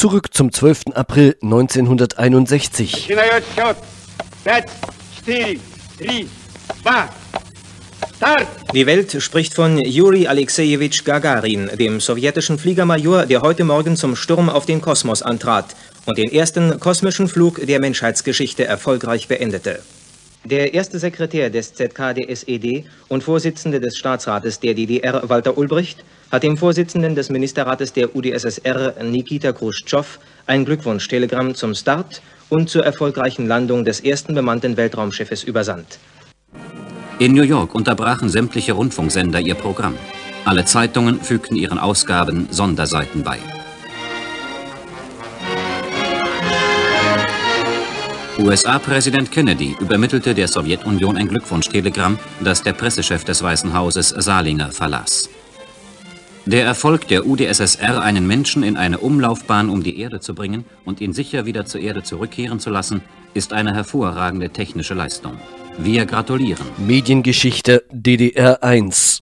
Zurück zum 12. April 1961. Die Welt spricht von Juri Alexejewitsch Gagarin, dem sowjetischen Fliegermajor, der heute Morgen zum Sturm auf den Kosmos antrat und den ersten kosmischen Flug der Menschheitsgeschichte erfolgreich beendete. Der erste Sekretär des ZK der SED und Vorsitzende des Staatsrates der DDR, Walter Ulbricht, hat dem Vorsitzenden des Ministerrates der UdSSR, Nikita Chruschtschow, ein Glückwunschtelegramm zum Start und zur erfolgreichen Landung des ersten bemannten Weltraumschiffes übersandt. In New York unterbrachen sämtliche Rundfunksender ihr Programm. Alle Zeitungen fügten ihren Ausgaben Sonderseiten bei. USA-Präsident Kennedy übermittelte der Sowjetunion ein Glückwunschtelegramm, das der Pressechef des Weißen Hauses, Salinger, verlas. Der Erfolg der UdSSR, einen Menschen in eine Umlaufbahn um die Erde zu bringen und ihn sicher wieder zur Erde zurückkehren zu lassen, ist eine hervorragende technische Leistung. Wir gratulieren. Mediengeschichte DDR 1.